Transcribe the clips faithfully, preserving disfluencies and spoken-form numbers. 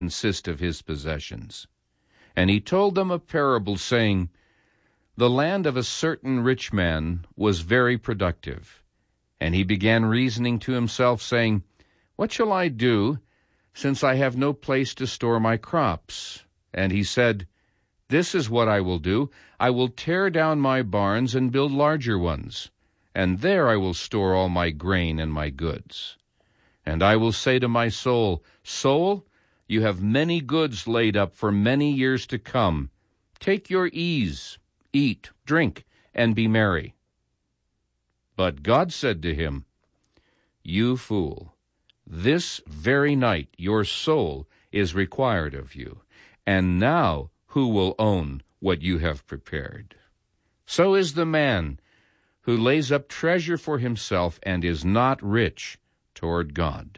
consist of his possessions. And he told them a parable, saying, The land of a certain rich man was very productive. And he began reasoning to himself, saying, What shall I do, since I have no place to store my crops? And he said, This is what I will do. I will tear down my barns and build larger ones, and there I will store all my grain and my goods. And I will say to my soul, Soul, you have many goods laid up for many years to come. Take your ease, eat, drink, and be merry. But God said to him, You fool, this very night your soul is required of you, and now who will own what you have prepared? So is the man who lays up treasure for himself and is not rich toward God.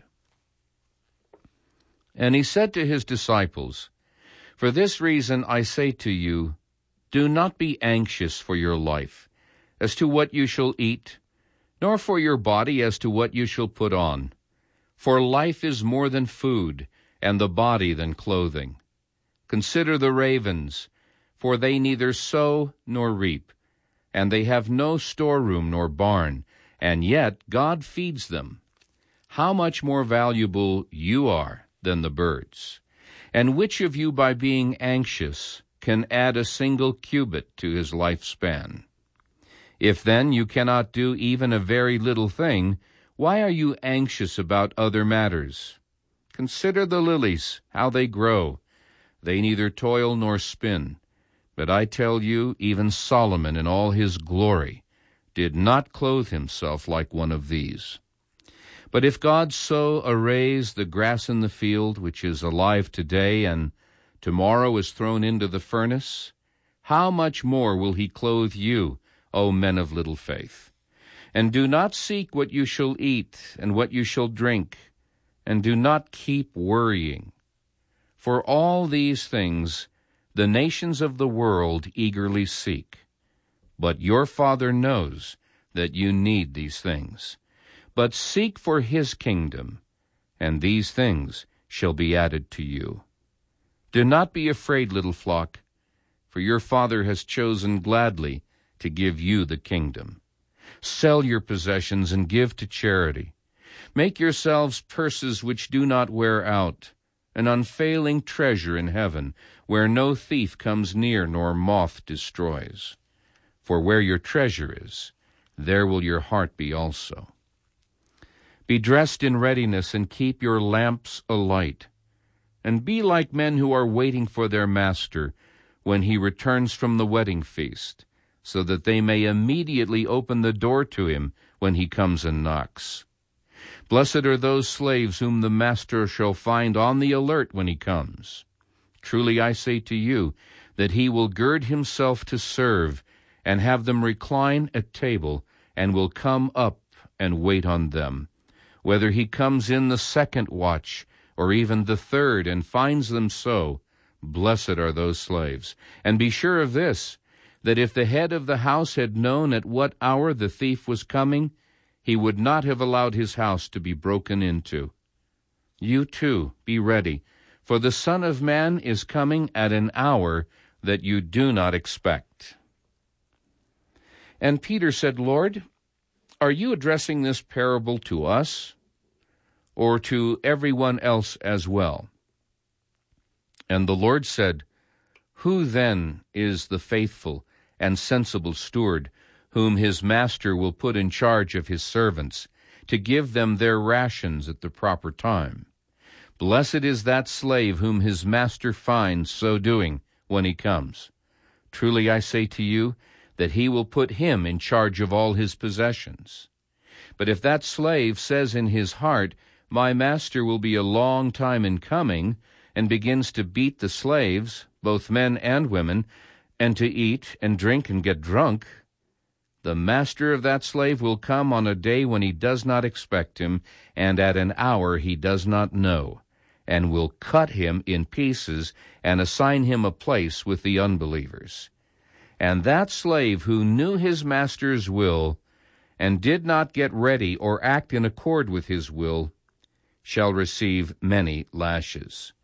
And he said to his disciples, For this reason I say to you, do not be anxious for your life, as to what you shall eat, nor for your body as to what you shall put on. For life is more than food, and the body than clothing. Consider the ravens, for they neither sow nor reap, and they have no storeroom nor barn, and yet God feeds them. How much more valuable you are than the birds. And which of you, by being anxious, can add a single cubit to his lifespan? If then you cannot do even a very little thing, why are you anxious about other matters? Consider the lilies, how they grow. They neither toil nor spin. But I tell you, even Solomon in all his glory did not clothe himself like one of these. But if God so arrays the grass in the field, which is alive today and tomorrow is thrown into the furnace, how much more will he clothe you, O men of little faith? And do not seek what you shall eat and what you shall drink, and do not keep worrying. For all these things the nations of the world eagerly seek. But your Father knows that you need these things. But seek for his kingdom, and these things shall be added to you. Do not be afraid, little flock, for your Father has chosen gladly to give you the kingdom. Sell your possessions and give to charity. Make yourselves purses which do not wear out, an unfailing treasure in heaven, where no thief comes near nor moth destroys. For where your treasure is, there will your heart be also. Be dressed in readiness and keep your lamps alight, and be like men who are waiting for their master when he returns from the wedding feast, so that they may immediately open the door to him when he comes and knocks. Blessed are those slaves whom the master shall find on the alert when he comes. Truly I say to you that he will gird himself to serve, and have them recline at table, and will come up and wait on them. Whether he comes in the second watch, or even the third, and finds them so, blessed are those slaves. And be sure of this, that if the head of the house had known at what hour the thief was coming, he would not have allowed his house to be broken into. You too be ready, for the Son of Man is coming at an hour that you do not expect. And Peter said, Lord, are you addressing this parable to us, or to everyone else as well? And the Lord said, Who then is the faithful and sensible steward, whom his master will put in charge of his servants, to give them their rations at the proper time? Blessed is that slave whom his master finds so doing when he comes. Truly I say to you, that he will put him in charge of all his possessions. But if that slave says in his heart, My master will be a long time in coming, and begins to beat the slaves, both men and women, and to eat and drink and get drunk, the master of that slave will come on a day when he does not expect him, and at an hour he does not know, and will cut him in pieces and assign him a place with the unbelievers. And that slave who knew his master's will and did not get ready or act in accord with his will shall receive many lashes.